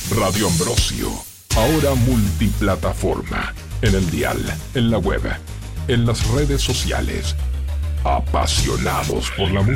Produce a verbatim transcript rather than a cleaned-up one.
Radio Ambrosio, ahora multiplataforma, en el dial, en la web, en las redes sociales. Apasionados por la música.